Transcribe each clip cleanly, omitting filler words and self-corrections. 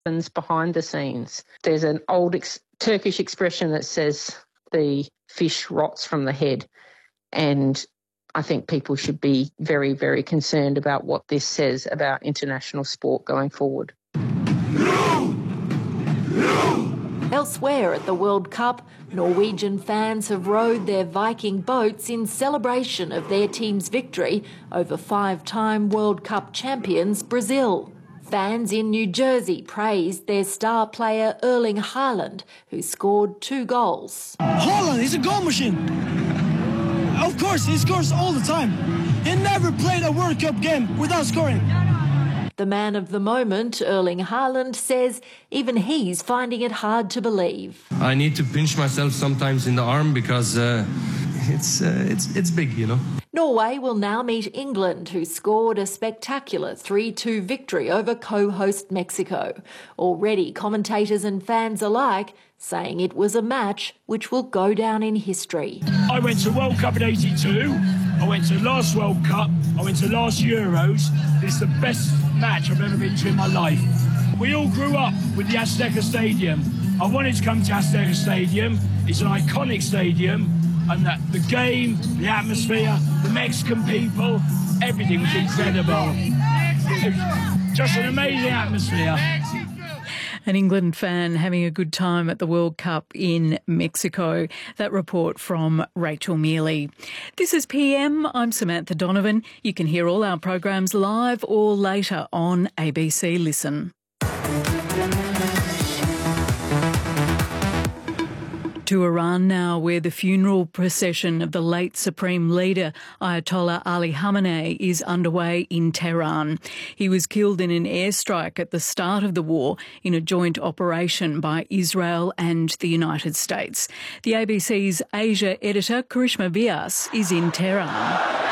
happens behind the scenes. There's an old Turkish expression that says the fish rots from the head, and I think people should be very, very concerned about what this says about international sport going forward. Elsewhere at the World Cup, Norwegian fans have rowed their Viking boats in celebration of their team's victory over five-time World Cup champions Brazil. Fans in New Jersey praised their star player Erling Haaland, who scored 2 goals. Haaland is a goal machine. Of course, he scores all the time. He never played a World Cup game without scoring. The man of the moment, Erling Haaland, says even he's finding it hard to believe. I need to pinch myself sometimes in the arm because it's big, you know. Norway will now meet England, who scored a spectacular 3-2 victory over co-host Mexico. Already commentators and fans alike saying it was a match which will go down in history. I went to World Cup in '82, I went to last World Cup, I went to last Euros. This is the best match I've ever been to in my life. We all grew up with the Azteca Stadium. I wanted to come to Azteca Stadium. It's an iconic stadium, and the game, the atmosphere, the Mexican people, everything was incredible. It was just an amazing atmosphere. An England fan having a good time at the World Cup in Mexico. That report from Rachel Mealy. This is PM. I'm Samantha Donovan. You can hear all our programs live or later on ABC Listen. To Iran now, where the funeral procession of the late Supreme Leader Ayatollah Ali Khamenei is underway in Tehran. He was killed in an airstrike at the start of the war in a joint operation by Israel and the United States. The ABC's Asia editor, Karishma Vyas, is in Tehran.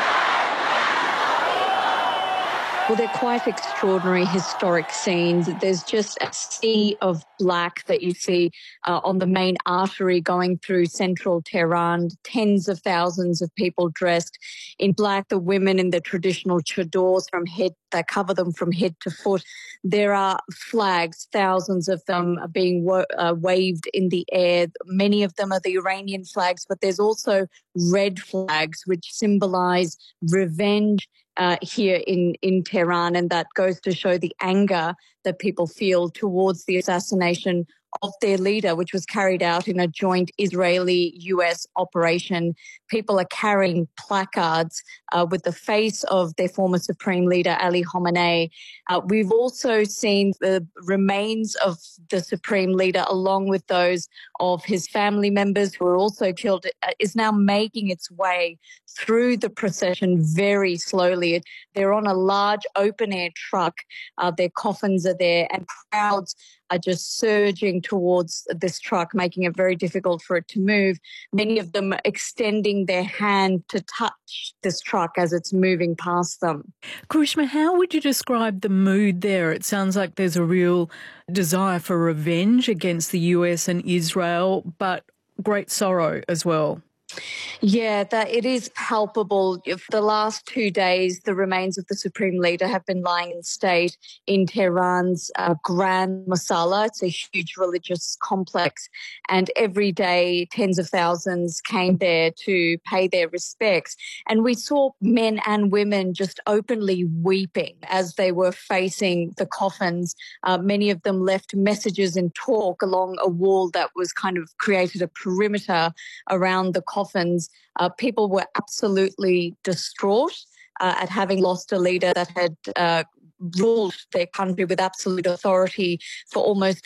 Well, they're quite extraordinary historic scenes. There's just a sea of black that you see on the main artery going through central Tehran. Tens of thousands of people dressed in black, the women in the traditional chadors that cover them from head to foot. There are flags, thousands of them are being waved in the air. Many of them are the Iranian flags, but there's also red flags which symbolize revenge here in Tehran, and that goes to show the anger that people feel towards the assassination of their leader, which was carried out in a joint Israeli-US operation. People are carrying placards with the face of their former Supreme Leader, Ali Khamenei. We've also seen the remains of the Supreme Leader, along with those of his family members who were also killed, is now making its way through the procession very slowly. They're on a large open-air truck. Their coffins are there, and crowds are just surging towards this truck, making it very difficult for it to move. Many of them extending their hand to touch this truck as it's moving past them. Karishma, how would you describe the mood there? It sounds like there's a real desire for revenge against the US and Israel, but great sorrow as well. Yeah, that it is palpable. For the last 2 days, the remains of the Supreme Leader have been lying in state in Tehran's Grand Masala. It's a huge religious complex, and every day tens of thousands came there to pay their respects. And we saw men and women just openly weeping as they were facing the coffins. Many of them left messages and talk along a wall that was kind of created a perimeter around the coffins. People were absolutely distraught at having lost a leader that had ruled their country with absolute authority for almost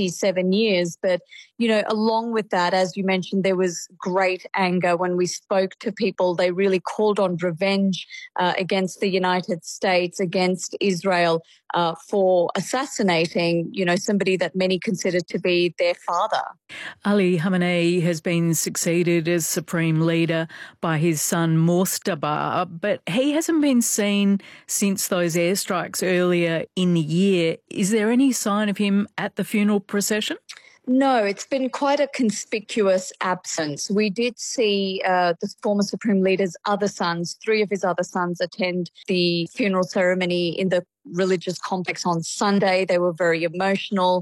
37 years. But, you know, along with that, as you mentioned, there was great anger. When we spoke to people, they really called on revenge against the United States, against Israel, for assassinating, you know, somebody that many considered to be their father. Ali Khamenei has been succeeded as Supreme Leader by his son Moshtaba, but he hasn't been seen since those airstrikes earlier in the year. Is there any sign of him at the funeral procession? No, it's been quite a conspicuous absence. We did see the former Supreme Leader's other sons, 3 of his other sons, attend the funeral ceremony in the religious complex on Sunday. They were very emotional.